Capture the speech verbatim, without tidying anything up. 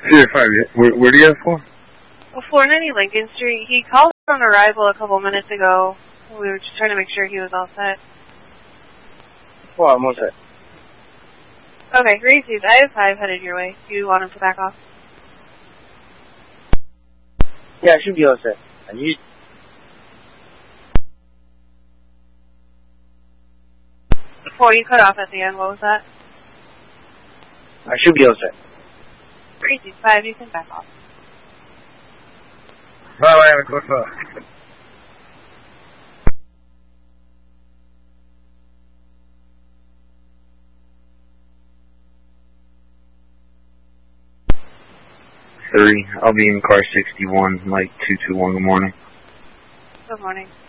Zero five, where, where do you have for? Well, four ninety Lincoln Street. He called on arrival a couple minutes ago. We were just trying to make sure he was all set. Well, I'm all set. Okay, Reese's, I have five headed your way. Do you want him to back off? Yeah, I should be all set. And you... Four, you cut off at the end. What was that? I should be all set. Reese's, five, you can back off. Bye, I have a good thought. Three. I'll be in car sixty-one, like two two one in the morning. Good morning.